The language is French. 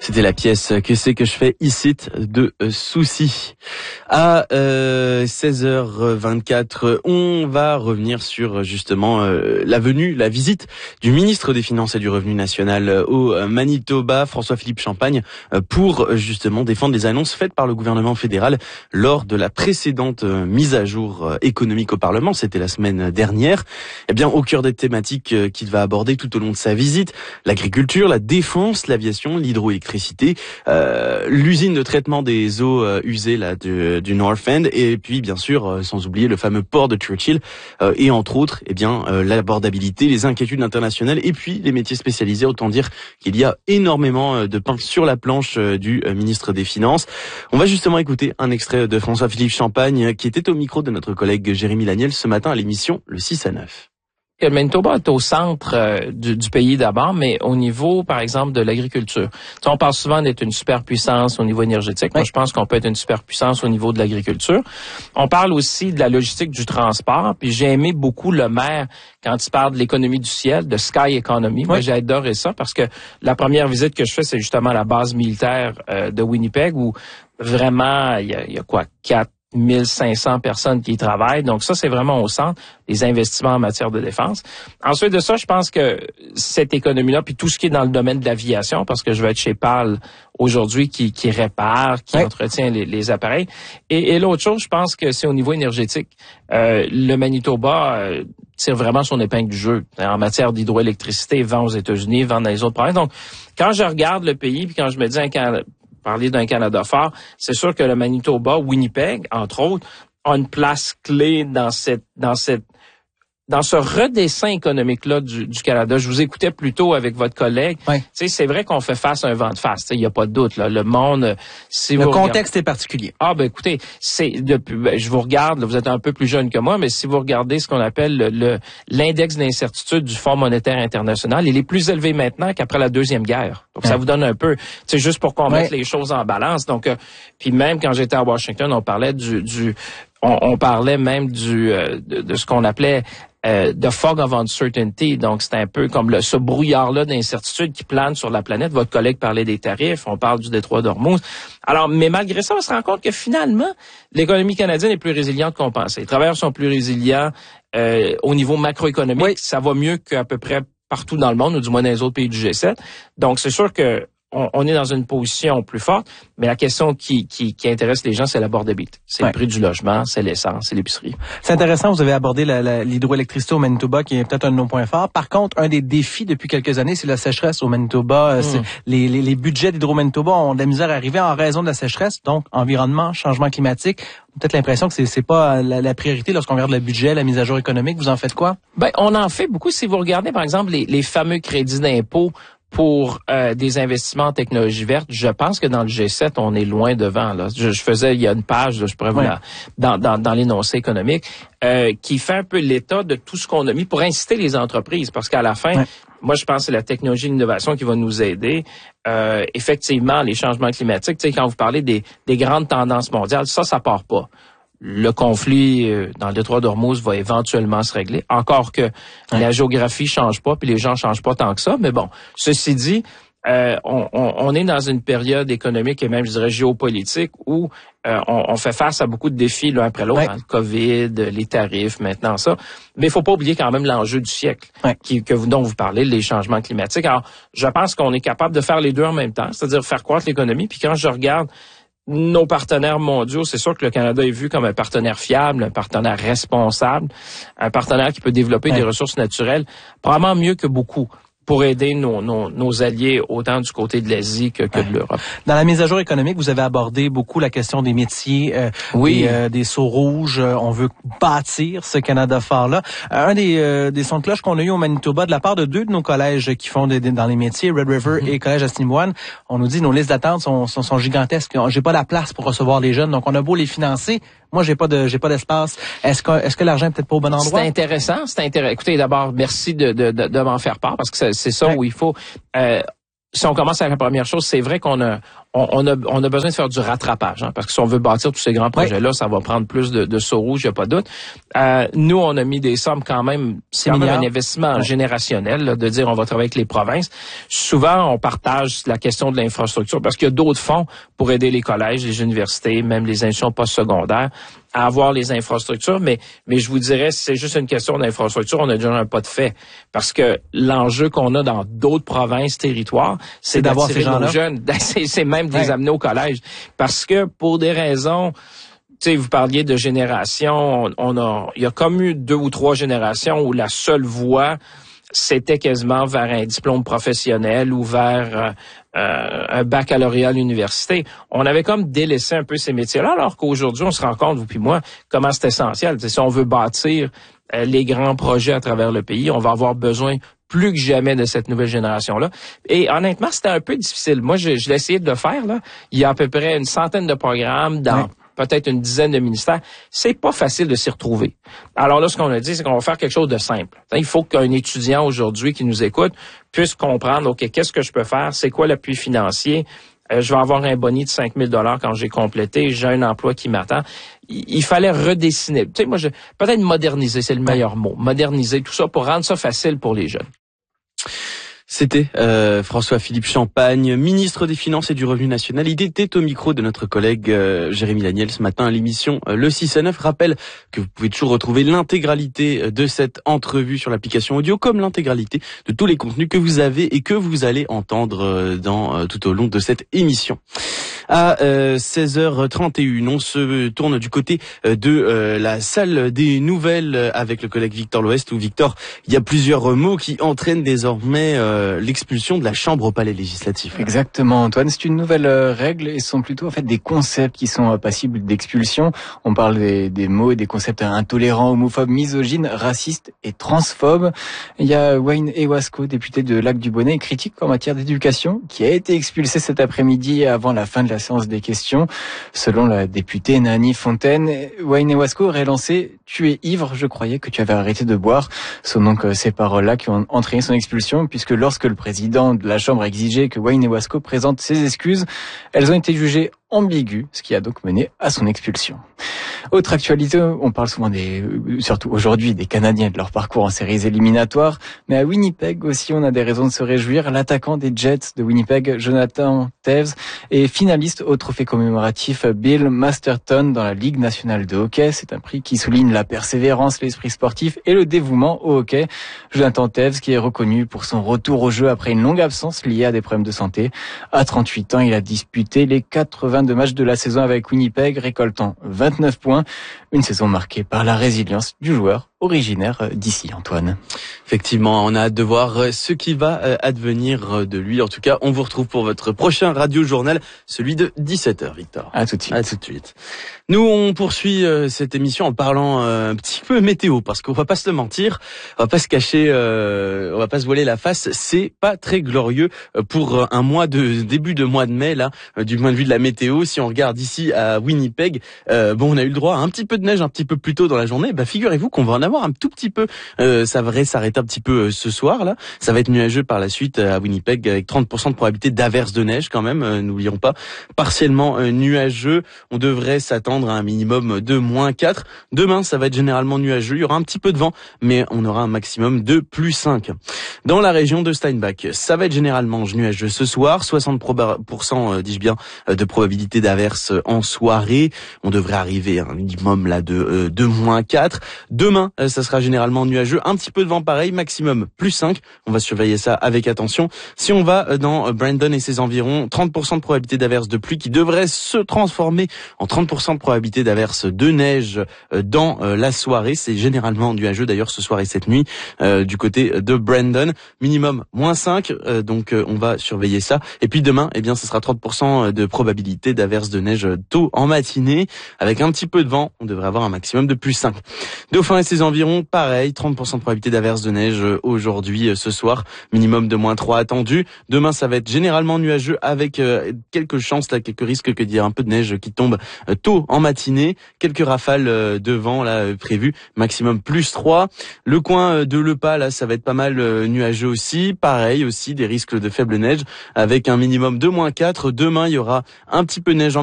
C'était la pièce Que c'est que je fais ici de Souci. À 16h24, on va revenir sur justement la visite du ministre des Finances et du Revenu National au Manitoba, François-Philippe Champagne, pour justement défendre les annonces faites par le gouvernement fédéral lors de la précédente mise à jour économique au Parlement. C'était la semaine dernière. Eh bien, au cœur des thématiques qu'il va aborder tout au long de sa visite, l'agriculture, la défense, l'aviation, l'hydroélectricité, l'usine de traitement des eaux usées là du North End, et puis bien sûr sans oublier le fameux port de Churchill et entre autres l'abordabilité, les inquiétudes internationales et puis les métiers spécialisés. Autant dire qu'il y a énormément de pain sur la planche du ministre des Finances. On va justement écouter un extrait de François-Philippe Champagne qui était au micro de notre collègue Jérémy Laniel ce matin à l'émission Le 6 à 9. Le Manitoba est au centre du pays d'abord, mais au niveau, par exemple, de l'agriculture. On parle souvent d'être une superpuissance au niveau énergétique. Oui. Moi, je pense qu'on peut être une superpuissance au niveau de l'agriculture. On parle aussi de la logistique du transport. Puis j'ai aimé beaucoup le maire quand il parle de l'économie du ciel, de Sky Economy. Oui. Moi, j'ai adoré ça parce que la première visite que je fais, c'est justement la base militaire de Winnipeg où vraiment, il y a quoi, 1500 personnes qui y travaillent. Donc ça, c'est vraiment au centre des investissements en matière de défense. Ensuite de ça, je pense que cette économie-là, puis tout ce qui est dans le domaine de l'aviation, parce que je vais être chez PAL aujourd'hui qui répare, qui entretient les appareils. Et l'autre chose, je pense que c'est au niveau énergétique. Le Manitoba tire vraiment son épingle du jeu. En matière d'hydroélectricité, vend aux États-Unis, vend dans les autres provinces. Donc, quand je regarde le pays, puis quand je me dis parler d'un Canada fort, c'est sûr que le Manitoba, Winnipeg, entre autres, a une place clé dans ce redessin économique-là du Canada. Je vous écoutais plus tôt avec votre collègue. Oui. Tu sais, c'est vrai qu'on fait face à un vent de face. Il n'y a pas de doute, là. Le monde, le contexte est particulier. Ah, ben, écoutez, je vous regarde, là, vous êtes un peu plus jeune que moi, mais si vous regardez ce qu'on appelle l'index d'incertitude du Fonds monétaire international, il est plus élevé maintenant qu'après la Deuxième Guerre. Donc, ça vous donne un peu, c'est juste pour qu'on mette les choses en balance. Donc, puis même quand j'étais à Washington, on parlait on parlait même de ce qu'on appelait the fog of uncertainty. Donc, c'est un peu comme ce brouillard-là d'incertitude qui plane sur la planète. Votre collègue parlait des tarifs, on parle du détroit d'Ormuz. Alors, mais malgré ça, on se rend compte que finalement, l'économie canadienne est plus résiliente qu'on pensait. Les travailleurs sont plus résilients au niveau macroéconomique. Oui. Ça va mieux qu'à peu près partout dans le monde, ou du moins dans les autres pays du G7. Donc, c'est sûr que on est dans une position plus forte, mais la question qui intéresse les gens, c'est l'abordabilité. C'est le prix du logement, c'est l'essence, c'est l'épicerie. C'est intéressant, vous avez abordé l'hydroélectricité au Manitoba, qui est peut-être un de nos points forts. Par contre, un des défis depuis quelques années, c'est la sécheresse au Manitoba. Les budgets d'Hydro-Manitoba ont de la misère à arriver en raison de la sécheresse, donc environnement, changement climatique. Peut-être l'impression que c'est pas la priorité lorsqu'on regarde le budget, la mise à jour économique. Vous en faites quoi? Ben, on en fait beaucoup. Si vous regardez, par exemple, les fameux crédits d'impôt pour des investissements en technologie verte, je pense que dans le G7, on est loin devant. Là. Je faisais, il y a une page, là, je pourrais vous dans l'énoncé économique, qui fait un peu l'état de tout ce qu'on a mis pour inciter les entreprises. Parce qu'à la fin, moi, je pense que c'est la technologie et l'innovation qui va nous aider. Effectivement, les changements climatiques, tu sais, quand vous parlez des grandes tendances mondiales, ça part pas. Le conflit dans le détroit d'Ormuz va éventuellement se régler. Encore que la géographie change pas, puis les gens changent pas tant que ça. Mais bon, ceci dit, on est dans une période économique et même, je dirais, géopolitique où on fait face à beaucoup de défis l'un après l'autre. Le COVID, les tarifs, maintenant ça. Mais il faut pas oublier quand même l'enjeu du siècle dont vous parlez, les changements climatiques. Alors, je pense qu'on est capable de faire les deux en même temps, c'est-à-dire faire croître l'économie. Puis quand je regarde nos partenaires mondiaux, c'est sûr que le Canada est vu comme un partenaire fiable, un partenaire responsable, un partenaire qui peut développer des ressources naturelles, probablement mieux que beaucoup, pour aider nos alliés autant du côté de l'Asie que de l'Europe. Dans la mise à jour économique, vous avez abordé beaucoup la question des métiers, des sauts rouges. On veut bâtir ce Canada fort-là. Un des sons de cloche qu'on a eu au Manitoba de la part de deux de nos collèges qui font dans les métiers, Red River et Collège Assiniboine, on nous dit nos listes d'attente sont gigantesques. J'ai pas la place pour recevoir les jeunes, donc on a beau les financer. Moi, j'ai pas d'espace. Est-ce que l'argent est peut-être pas au bon endroit? C'est intéressant. Écoutez, d'abord, merci de m'en faire part parce que c'est ça où il faut. Si on commence avec la première chose, c'est vrai qu'on a on a besoin de faire du rattrapage, parce que si on veut bâtir tous ces grands projets-là, ça va prendre plus de sauts rouges, il n'y a pas de doute. Nous, on a mis des sommes quand même, c'est quand même un investissement générationnel, là, de dire on va travailler avec les provinces. Souvent, on partage la question de l'infrastructure parce qu'il y a d'autres fonds pour aider les collèges, les universités, même les institutions postsecondaires à avoir les infrastructures, mais je vous dirais, si c'est juste une question d'infrastructure, on a déjà un pas de fait. Parce que l'enjeu qu'on a dans d'autres provinces, territoires, c'est d'avoir ces gens-là. Jeunes, c'est même de les amener au collège. Parce que pour des raisons, tu sais, vous parliez de génération, il y a comme eu 2 ou 3 générations où la seule voie, c'était quasiment vers un diplôme professionnel ou vers un baccalauréat à l'université. On avait comme délaissé un peu ces métiers-là, alors qu'aujourd'hui, on se rend compte, vous puis moi, comment c'est essentiel. T'sais, si on veut bâtir les grands projets à travers le pays, on va avoir besoin plus que jamais de cette nouvelle génération-là. Et honnêtement, c'était un peu difficile. Moi, je l'ai essayé de le faire, là. Il y a à peu près une centaine de programmes dans peut-être une dizaine de ministères. C'est pas facile de s'y retrouver. Alors là, ce qu'on a dit, c'est qu'on va faire quelque chose de simple. Il faut qu'un étudiant aujourd'hui qui nous écoute puisse comprendre, OK, qu'est-ce que je peux faire? C'est quoi l'appui financier? Je vais avoir un boni de 5 000 $ quand j'ai complété. J'ai un emploi qui m'attend. Il fallait redessiner. Tu sais, moi, peut-être moderniser, c'est le meilleur mot. Moderniser tout ça pour rendre ça facile pour les jeunes. C'était François-Philippe Champagne, ministre des Finances et du Revenu national. Il était au micro de notre collègue Jérémy Laniel ce matin à l'émission Le 6 à 9. Rappelle que vous pouvez toujours retrouver l'intégralité de cette entrevue sur l'application audio, comme l'intégralité de tous les contenus que vous avez et que vous allez entendre tout au long de cette émission. À 16h31, on se tourne du côté de la salle des nouvelles avec le collègue Victor L'Ouest, où Victor, il y a plusieurs mots qui entraînent désormais l'expulsion de la Chambre au Palais législatif. Exactement, Antoine. C'est une nouvelle règle et ce sont plutôt en fait des concepts qui sont passibles d'expulsion. On parle des mots et des concepts intolérants, homophobes, misogynes, racistes et transphobes. Il y a Wayne Ewasco, député de Lac-du-Bonnet, critique en matière d'éducation, qui a été expulsé cet après-midi avant la fin de la séance des questions. Selon la députée Nani Fontaine, Wayne Ewasco aurait lancé « Tu es ivre, je croyais que tu avais arrêté de boire ». Ce sont donc ces paroles-là qui ont entraîné son expulsion, puisque lorsque le président de la Chambre a exigé que Wayne Ewasco présente ses excuses, elles ont été jugées ambiguës, ce qui a donc mené à son expulsion. Autre actualité, on parle souvent surtout aujourd'hui, des Canadiens et de leur parcours en séries éliminatoires, mais à Winnipeg aussi, on a des raisons de se réjouir. L'attaquant des Jets de Winnipeg, Jonathan Toews, est finaliste au trophée commémoratif Bill Masterton dans la Ligue nationale de hockey. C'est un prix qui souligne la persévérance, l'esprit sportif et le dévouement au hockey. Jonathan Toews, qui est reconnu pour son retour au jeu après une longue absence liée à des problèmes de santé. À 38 ans, il a disputé les 82 matchs de la saison avec Winnipeg, récoltant 29 points. Une saison marquée par la résilience du joueur originaire d'ici, Antoine. Effectivement, on a hâte de voir ce qui va advenir de lui. En tout cas, on vous retrouve pour votre prochain radio-journal, celui de 17h, Victor. À tout de suite. À tout de suite. Nous, on poursuit cette émission en parlant un petit peu météo, parce qu'on va pas se le mentir, on va pas se cacher, on va pas se voiler la face. C'est pas très glorieux pour un début de mois de mai, là, du point de vue de la météo. Si on regarde ici à Winnipeg, on a eu le droit à un petit peu de neige un petit peu plus tôt dans la journée. Figurez-vous qu'on va en avoir un tout petit peu. Ça devrait s'arrêter un petit peu ce soir, là. Ça va être nuageux par la suite à Winnipeg avec 30% de probabilité d'averse de neige quand même. N'oublions pas, partiellement nuageux. On devrait s'attendre à un minimum de -4. Demain, ça va être généralement nuageux. Il y aura un petit peu de vent, mais on aura un maximum de +5. Dans la région de Steinbach, ça va être généralement nuageux ce soir. 60%, dis-je bien, de probabilité d'averse en soirée. On devrait arriver à un minimum là de -4. Demain, ça sera généralement nuageux. Un petit peu de vent pareil, maximum +5. On va surveiller ça avec attention. Si on va dans Brandon et ses environs, 30% de probabilité d'averse de pluie qui devrait se transformer en 30% de probabilité d'averse de neige dans la soirée. C'est généralement nuageux d'ailleurs ce soir et cette nuit du côté de Brandon. Minimum -5, donc on va surveiller ça. Et puis demain, ce sera 30% de probabilité d'averse de neige tôt en matinée. Avec un petit peu de vent, on devrait avoir un maximum de +5. Dauphin et ses environs. environ pareil, 30% de probabilité d'averse de neige aujourd'hui, ce soir. Minimum de -3 attendu. Demain, ça va être généralement nuageux avec quelques chances, là, quelques risques qu'il y ait un peu de neige qui tombe tôt en matinée. Quelques rafales de vent là prévues. Maximum +3. Le coin de Lepas, là, ça va être pas mal nuageux aussi. Pareil aussi, des risques de faible neige avec un minimum de -4. Demain, il y aura un petit peu de neige en